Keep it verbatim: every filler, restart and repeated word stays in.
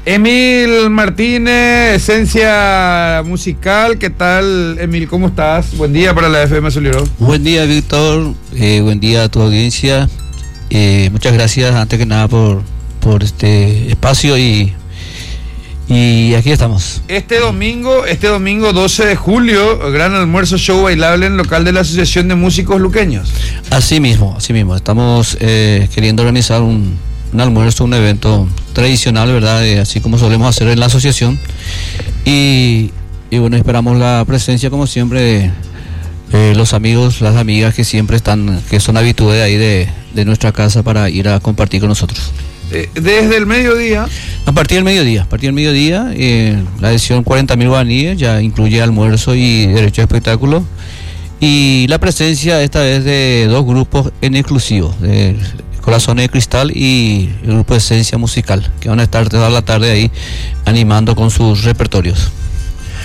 Emil Martínez, Esencia Musical. ¿Qué tal, Emil? ¿Cómo estás? Buen día para la F M Solero. Buen día, Víctor. Eh, buen día a tu audiencia. Eh, muchas gracias, antes que nada, por, por este espacio y, y aquí estamos. Este domingo, este domingo doce de julio, gran almuerzo show bailable en local de la Asociación de Músicos Luqueños. Así mismo, así mismo. Estamos eh, queriendo organizar un, un almuerzo, un evento tradicional, ¿verdad? Eh, así como solemos hacer en la asociación. Y, y bueno, esperamos la presencia, como siempre, de eh, los amigos, las amigas que siempre están, que son habitudes ahí de, de nuestra casa para ir a compartir con nosotros. Eh, desde el mediodía. A partir del mediodía, a partir del mediodía, eh, la adhesión cuarenta mil guaraníes ya incluye almuerzo y derecho a espectáculo. Y la presencia esta vez de dos grupos en exclusivo, de Corazones de Cristal y el grupo de Esencia Musical, que van a estar toda la tarde ahí animando con sus repertorios.